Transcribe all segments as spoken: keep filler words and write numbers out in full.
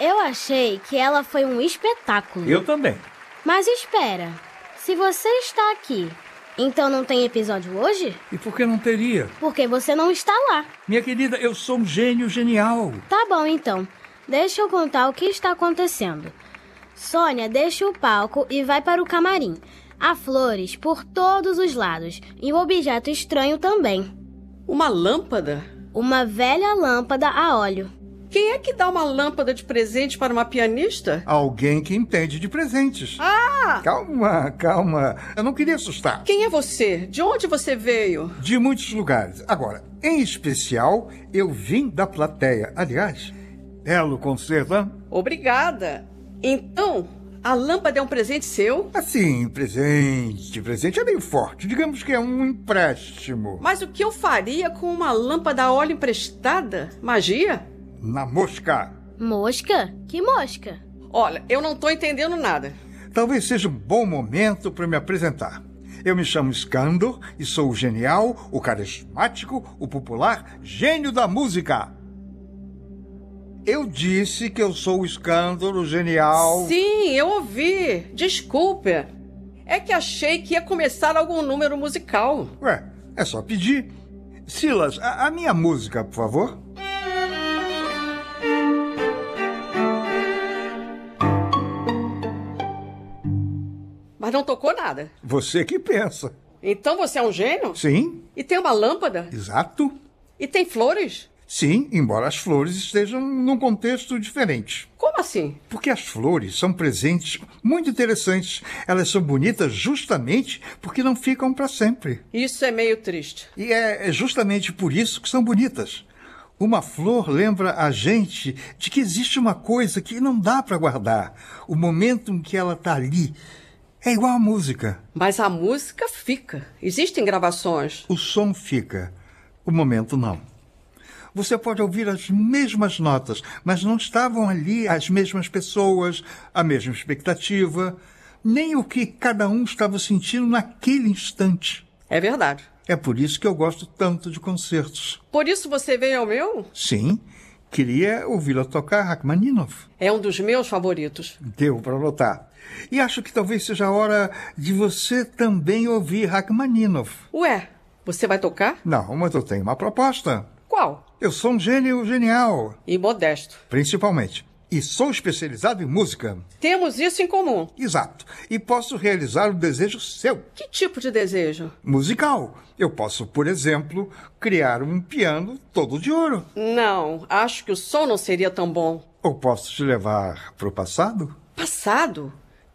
Eu achei que ela foi um espetáculo. Eu também. Mas espera, se você está aqui, então não tem episódio hoje? E por que não teria? Porque você não está lá. Minha querida, eu sou um gênio genial. Tá bom, então. Deixa eu contar o que está acontecendo. Sônia deixa o palco e vai para o camarim. Há flores por todos os lados e um objeto estranho também. Uma lâmpada? Uma velha lâmpada a óleo. Quem é que dá uma lâmpada de presente para uma pianista? Alguém que entende de presentes. Ah! Calma, calma. Eu não queria assustar. Quem é você? De onde você veio? De muitos lugares. Agora, em especial, eu vim da plateia. Aliás, belo concerto, hein? Obrigada. Então, a lâmpada é um presente seu? Assim, presente. Presente é meio forte. Digamos que é um empréstimo. Mas o que eu faria com uma lâmpada a óleo emprestada? Magia? Na mosca. Mosca? Que mosca? Olha, eu não tô entendendo nada. Talvez seja um bom momento para me apresentar. Eu me chamo Skandor e sou o genial, o carismático, o popular gênio da música. Eu disse que eu sou o Skandor, o genial... Sim, eu ouvi. Desculpe. É que achei que ia começar algum número musical. Ué, é só pedir. Silas, a, a minha música, por favor. Mas não tocou nada. Você que pensa. Então você é um gênio? Sim. E tem uma lâmpada? Exato. E tem flores? Sim, embora as flores estejam num contexto diferente. Como assim? Porque as flores são presentes muito interessantes. Elas são bonitas justamente porque não ficam para sempre. Isso é meio triste. E é justamente por isso que são bonitas. Uma flor lembra a gente de que existe uma coisa que não dá para guardar. O momento em que ela está ali é igual à música. Mas a música fica. Existem gravações. O som fica. O momento não. Você pode ouvir as mesmas notas, mas não estavam ali as mesmas pessoas, a mesma expectativa, nem o que cada um estava sentindo naquele instante. É verdade. É por isso que eu gosto tanto de concertos. Por isso você veio ao meu? Sim, queria ouvi-la tocar Rachmaninoff. É um dos meus favoritos. Deu para notar. E acho que talvez seja a hora de você também ouvir Rachmaninoff. Ué, você vai tocar? Não, mas eu tenho uma proposta. Qual? Eu sou um gênio genial. E modesto. Principalmente. E sou especializado em música. Temos isso em comum. Exato. E posso realizar o desejo seu. Que tipo de desejo? Musical. Eu posso, por exemplo, criar um piano todo de ouro. Não, acho que o som não seria tão bom. Ou posso te levar para o passado? Passado?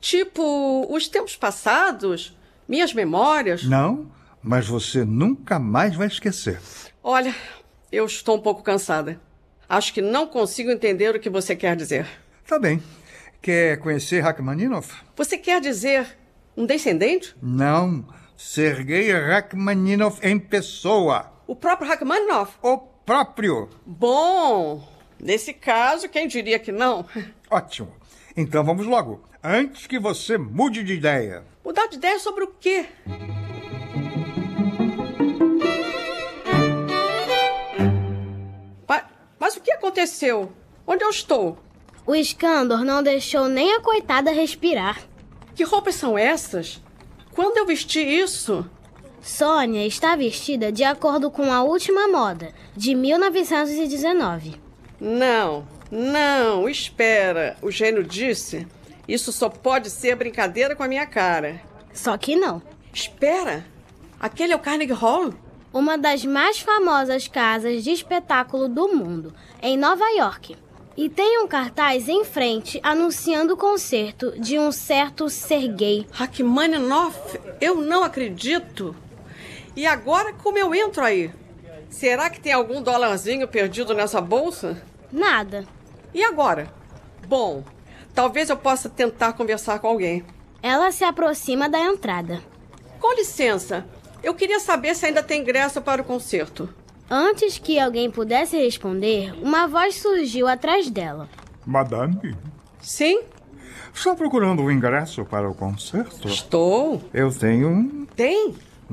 Tipo, os tempos passados? Minhas memórias? Não, mas você nunca mais vai esquecer. Olha, eu estou um pouco cansada. Acho que não consigo entender o que você quer dizer. Tá bem. Quer conhecer Rachmaninoff? Você quer dizer um descendente? Não. Sergei Rachmaninoff em pessoa. O próprio Rachmaninoff? O próprio. Bom, nesse caso, quem diria que não? Ótimo. Então vamos logo. Antes que você mude de ideia. Mudar de ideia sobre o quê? Mas o que aconteceu? Onde eu estou? O Skandor não deixou nem a coitada respirar. Que roupas são essas? Quando eu vesti isso? Sônia está vestida de acordo com a última moda, de mil novecentos e dezenove. Não, não, espera. O gênio disse, isso só pode ser brincadeira com a minha cara. Só que não. Espera, aquele é o Carnegie Hall? Uma das mais famosas casas de espetáculo do mundo, em Nova York. E tem um cartaz em frente anunciando o concerto de um certo Sergei. Rachmaninoff? Eu não acredito. E agora como eu entro aí? Será que tem algum dólarzinho perdido nessa bolsa? Nada. E agora? Bom, talvez eu possa tentar conversar com alguém. Ela se aproxima da entrada. Com licença. Eu queria saber se ainda tem ingresso para o concerto. Antes que alguém pudesse responder, uma voz surgiu atrás dela. Madame? Sim? Está procurando o ingresso para o concerto? Estou. Eu tenho um... Tem?